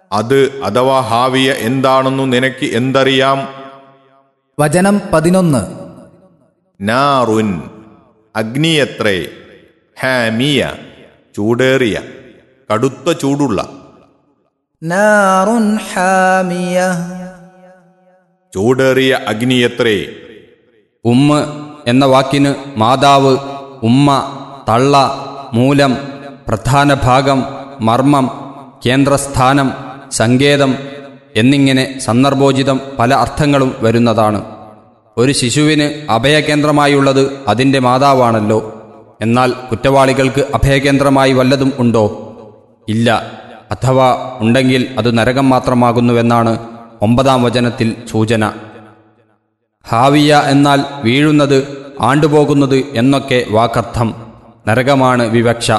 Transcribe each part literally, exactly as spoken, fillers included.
അത് അഥവാ ഹാവിയ എന്താണെന്നു നിനക്ക് എന്തറിയാം? വചനം പതിനൊന്ന്. നാറുൻ അഗ്നിയത്രേ, ഹാമിയ ചൂടേറിയ കടുത്ത ചൂടുള്ള. നാറുൻ ഹാമിയ ചൂടേറിയ അഗ്നിയത്രേ. ഉമ്മ എന്ന വാക്കിന് മാതാവ്, ഉമ്മ, തള്ള, മൂലം, പ്രധാന ഭാഗം, മർമ്മം, കേന്ദ്രസ്ഥാനം, സങ്കേതം എന്നിങ്ങനെ സന്ദർഭോചിതം പല അർത്ഥങ്ങളും വരുന്നതാണ്. ഒരു ശിശുവിന് അഭയകേന്ദ്രമായുള്ളത് അതിൻ്റെ മാതാവാണല്ലോ. എന്നാൽ കുറ്റവാളികൾക്ക് അഭയകേന്ദ്രമായി വല്ലതും ഉണ്ടോ? ഇല്ല. അഥവാ ഉണ്ടെങ്കിൽ അത് നരകം മാത്രമാകുന്നുവെന്നാണ് ഒമ്പതാം വചനത്തിൽ സൂചന. ഹാവിയ എന്നാൽ വീഴുന്നത്, ആണ്ടുപോകുന്നത് എന്നൊക്കെ വാക്കർത്ഥം. നരകമാണ് വിവക്ഷ.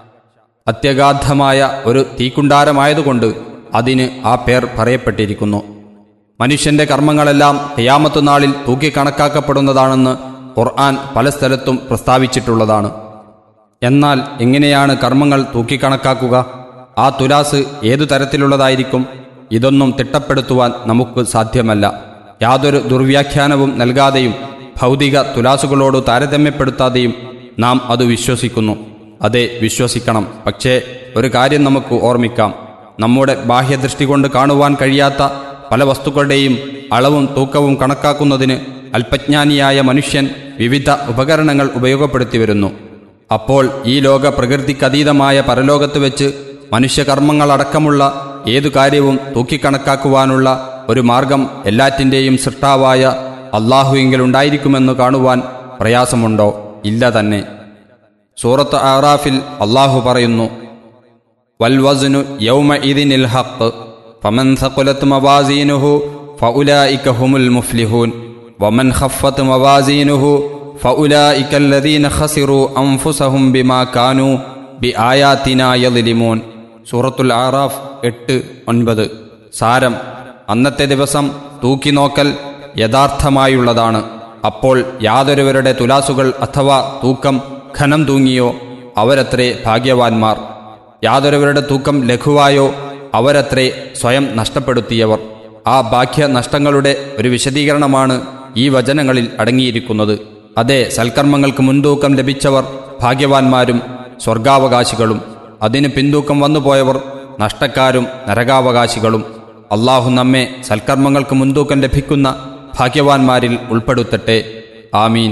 അത്യഗാധമായ ഒരു തീക്കുണ്ടാരമായതുകൊണ്ട് അതിന് ആ പേർ പറയപ്പെട്ടിരിക്കുന്നു. മനുഷ്യന്റെ കർമ്മങ്ങളെല്ലാം ഖിയാമത്ത് നാളിൽ തൂക്കിക്കണക്കാക്കപ്പെടുന്നതാണെന്ന് ഖുർആൻ പല സ്ഥലത്തും പ്രസ്താവിച്ചിട്ടുള്ളതാണ്. എന്നാൽ എങ്ങനെയാണ് കർമ്മങ്ങൾ തൂക്കിക്കണക്കാക്കുക? ആ തുലാസ് ഏതു തരത്തിലുള്ളതായിരിക്കും? ഇതൊന്നും തിട്ടപ്പെടുത്തുവാൻ നമുക്ക് സാധ്യമല്ല. യാതൊരു ദുർവ്യാഖ്യാനവും നൽകാതെയും ഭൗതിക തുലാസുകളോട് താരതമ്യപ്പെടുത്താതെയും നാം അത് വിശ്വസിക്കുന്നു. അതെ, വിശ്വസിക്കണം. പക്ഷേ ഒരു കാര്യം നമുക്ക് ഓർമ്മിക്കാം. നമ്മുടെ ബാഹ്യദൃഷ്ടി കൊണ്ട് കാണുവാൻ കഴിയാത്ത പല വസ്തുക്കളുടെയും അളവും തൂക്കവും കണക്കാക്കുന്നതിന് അല്പജ്ഞാനിയായ മനുഷ്യൻ വിവിധ ഉപകരണങ്ങൾ ഉപയോഗപ്പെടുത്തി വരുന്നു. അപ്പോൾ ഈ ലോക പ്രകൃതിക്കതീതമായ പരലോകത്ത് വെച്ച് മനുഷ്യകർമ്മങ്ങളടക്കമുള്ള ഏതു കാര്യവും തൂക്കിക്കണക്കാക്കുവാനുള്ള ഒരു മാർഗം എല്ലാറ്റിൻ്റെയും സൃഷ്ടാവായ അള്ളാഹുവിങ്കലുണ്ടായിരിക്കുമെന്ന് കാണുവാൻ പ്രയാസമുണ്ടോ? ഇല്ല തന്നെ. സൂറത്ത് അറാഫിൽ അള്ളാഹു പറയുന്നു, വൽവസ്നു യൗമഇദിനിൽ ഹഖ് ഫമൻ സഖലത് മവാസീനുഹു ഫഉലൈക ഹുമുൽ മുഫ്ലിഹൂൻ വമൻ ഖഫ്ഫത് മവാസീനുഹു ഫഉലൈക അല്ലദീന ഖസിറു അൻഫുസഹും ബിമാ കാനൂ ബിആയാതിനാ യളിമൂൻ. സൂറത്തുൽ അറാഫ് എട്ട് ഒൻപത്. സാരം: അന്നത്തെ ദിവസം തൂക്കിനോക്കൽ യഥാർത്ഥമായുള്ളതാണ്. അപ്പോൾ യാതൊരുവരുടെ തുലാസുകൾ അഥവാ തൂക്കം ഖനം തൂങ്ങിയോ അവരത്രേ ഭാഗ്യവാന്മാർ. യാതൊരുവരുടെ തൂക്കം ലഘുവായോ അവരത്രേ സ്വയം നഷ്ടപ്പെടുത്തിയവർ. ആ ബാഹ്യ നഷ്ടങ്ങളുടെ ഒരു വിശദീകരണമാണ് ഈ വചനങ്ങളിൽ അടങ്ങിയിരിക്കുന്നത്. അതെ, സൽക്കർമ്മങ്ങൾക്ക് മുൻതൂക്കം ലഭിച്ചവർ ഭാഗ്യവാന്മാരും സ്വർഗാവകാശികളും, അതിന് പിന്തൂക്കം വന്നുപോയവർ നഷ്ടക്കാരും നരകാവകാശികളും. അള്ളാഹു നമ്മെ സൽക്കർമ്മങ്ങൾക്ക് മുൻതൂക്കം ലഭിക്കുന്ന ഭാഗ്യവാന്മാരിൽ ഉൾപ്പെടുത്തട്ടെ. ആമീൻ.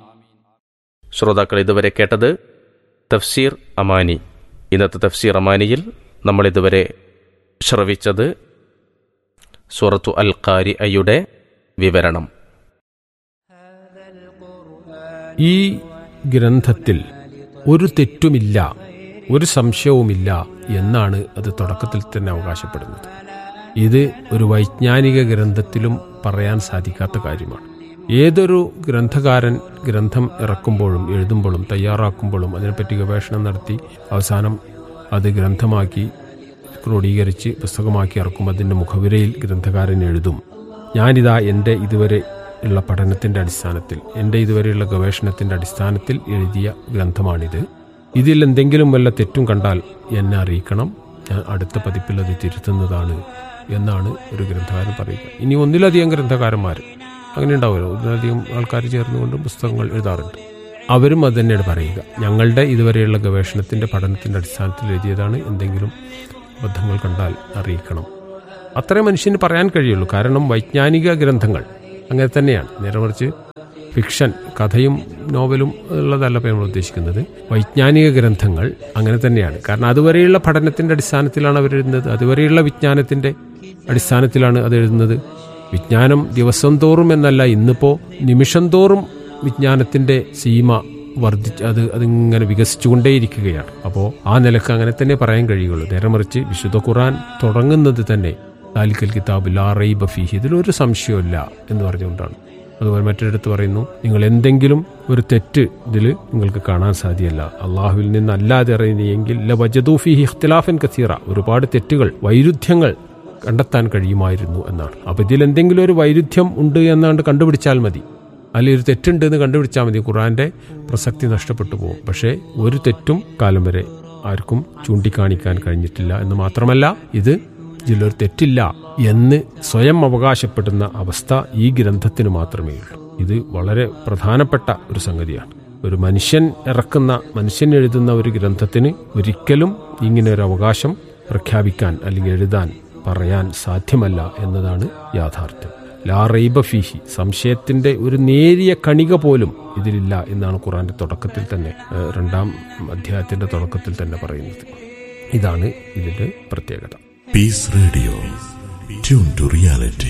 ശ്രോതാക്കൾ ഇതുവരെ കേട്ടത് തഫ്സീർ അമാനി. ഇന്നത്തെ തഫ്സീർ അമാനിയിൽ നമ്മളിതുവരെ ശ്രവിച്ചത് സൂറത്തു അൽ ഖാരിഅയുടെ വിവരണം. ഈ ഗ്രന്ഥത്തിൽ ഒരു തെറ്റുമില്ല, ഒരു സംശയവുമില്ല എന്നാണ് അത് തുടക്കത്തിൽ തന്നെ അവകാശപ്പെടുന്നത്. ഇത് ഒരു വൈജ്ഞാനിക ഗ്രന്ഥത്തിലും പറയാൻ സാധിക്കാത്ത കാര്യമാണ്. ഏതൊരു ഗ്രന്ഥകാരൻ ഗ്രന്ഥം ഇറക്കുമ്പോഴും എഴുതുമ്പോഴും തയ്യാറാക്കുമ്പോഴും അതിനെപ്പറ്റി ഗവേഷണം നടത്തി അവസാനം അത് ഗ്രന്ഥമാക്കി ക്രോഡീകരിച്ച് പുസ്തകമാക്കി ഇറക്കും. അതിൻ്റെ മുഖവിരയിൽ ഗ്രന്ഥകാരൻ എഴുതും, ഞാനിതാ എൻ്റെ ഇതുവരെ ഉള്ള പഠനത്തിൻ്റെ അടിസ്ഥാനത്തിൽ, എൻ്റെ ഇതുവരെയുള്ള ഗവേഷണത്തിൻ്റെ അടിസ്ഥാനത്തിൽ എഴുതിയ ഗ്രന്ഥമാണിത്. ഇതിൽ എന്തെങ്കിലും വല്ല തെറ്റും കണ്ടാൽ എന്നെ അറിയിക്കണം, ഞാൻ അടുത്ത പതിപ്പിൽ അത് തിരുത്തുന്നതാണ് എന്നാണ് ഒരു ഗ്രന്ഥകാരൻ പറയുക. ഇനി ഒന്നിലധികം ഗ്രന്ഥകാരന്മാർ അങ്ങനെ ഉണ്ടാവുമല്ലോ, ഒന്നിലധികം ആൾക്കാർ ചേർന്നുകൊണ്ട് പുസ്തകങ്ങൾ എഴുതാറുണ്ട്. അവരും അത് തന്നെയാണ് പറയുക, ഞങ്ങളുടെ ഇതുവരെയുള്ള ഗവേഷണത്തിൻ്റെ പഠനത്തിൻ്റെ അടിസ്ഥാനത്തിൽ എഴുതിയതാണ്, എന്തെങ്കിലും അബദ്ധങ്ങൾ കണ്ടാൽ അറിയിക്കണം. അത്രേ മനുഷ്യന് പറയാൻ കഴിയുള്ളൂ. കാരണം വൈജ്ഞാനിക ഗ്രന്ഥങ്ങൾ അങ്ങനെ തന്നെയാണ്. നേരെ മറിച്ച് ഫിക്ഷൻ, കഥയും നോവലും ഉള്ളതല്ല ഇപ്പോൾ നമ്മൾ ഉദ്ദേശിക്കുന്നത്. വൈജ്ഞാനിക ഗ്രന്ഥങ്ങൾ അങ്ങനെ തന്നെയാണ്. കാരണം അതുവരെയുള്ള പഠനത്തിൻ്റെ അടിസ്ഥാനത്തിലാണ് അവരെഴുതുന്നത്, അതുവരെയുള്ള വിജ്ഞാനത്തിൻ്റെ അടിസ്ഥാനത്തിലാണ് അത് എഴുതുന്നത്. വിജ്ഞാനം ദിവസം തോറും എന്നല്ല, ഇന്നിപ്പോൾ നിമിഷം തോറും വിജ്ഞാനത്തിൻ്റെ സീമ വർദ്ധിച്ച് അത് അതിങ്ങനെ വികസിച്ചുകൊണ്ടേയിരിക്കുകയാണ്. അപ്പോൾ ആ നിലക്ക് അങ്ങനെ തന്നെ പറയാൻ കഴിയുള്ളൂ. നേരെ മറിച്ച് വിശുദ്ധ ഖുർആൻ തുടങ്ങുന്നത് തന്നെ ദാലിക്കൽ കിതാബ് ലാ റൈബ ഫീഹി, ഇതിലൊരു സംശയമില്ല എന്ന് പറഞ്ഞുകൊണ്ടാണ്. അതുപോലെ മറ്റൊരിടത്ത് പറയുന്നു, നിങ്ങൾ എന്തെങ്കിലും ഒരു തെറ്റ് ഇതിൽ നിങ്ങൾക്ക് കാണാൻ സാധ്യമല്ല, അള്ളാഹുവിൽ നിന്നല്ലാതെ അറിയുന്നെങ്കിൽ ല വജദൂ ഫീഹി ഇഖ്തിലാഫൻ കസീറ, ഒരുപാട് തെറ്റുകൾ, വൈരുദ്ധ്യങ്ങൾ കണ്ടെത്താൻ കഴിയുമായിരുന്നു എന്നാണ്. അപ്പോൾ ഇതിൽ എന്തെങ്കിലും ഒരു വൈരുദ്ധ്യം ഉണ്ട് എന്നാണ്ട് കണ്ടുപിടിച്ചാൽ മതി, അല്ലെങ്കിൽ ഒരു തെറ്റുണ്ട് എന്ന് കണ്ടുപിടിച്ചാൽ മതി, ഖുർആന്റെ പ്രസക്തി നഷ്ടപ്പെട്ടു പോകും. പക്ഷേ ഒരു തെറ്റും കാലം വരെ ആർക്കും ചൂണ്ടിക്കാണിക്കാൻ കഴിഞ്ഞിട്ടില്ല എന്ന് മാത്രമല്ല, ഇത് ഇതിലൊരു തെറ്റില്ല എന്ന് സ്വയം അവകാശപ്പെടുന്ന അവസ്ഥ ഈ ഗ്രന്ഥത്തിന് മാത്രമേ ഉള്ളൂ. ഇത് വളരെ പ്രധാനപ്പെട്ട ഒരു സംഗതിയാണ്. ഒരു മനുഷ്യൻ ഇറക്കുന്ന, മനുഷ്യൻ എഴുതുന്ന ഒരു ഗ്രന്ഥത്തിന് ഒരിക്കലും ഇങ്ങനെ ഒരു അവകാശം പ്രഖ്യാപിക്കാൻ അല്ലെങ്കിൽ എഴുതാൻ, പറയാൻ സാധ്യമല്ല എന്നതാണ് യാഥാർത്ഥ്യം. ലാ റൈബ ഫീഹി, സംശയത്തിന്റെ ഒരു നേരിയ കണിക പോലും ഇതിലില്ല എന്നാണ് ഖുർആന്റെ തുടക്കത്തിൽ തന്നെ, രണ്ടാം അധ്യായത്തിന്റെ തുടക്കത്തിൽ തന്നെ പറയുന്നത്. ഇതാണ് ഇതിന്റെ പ്രത്യേകത. Piece radio, tune to reality.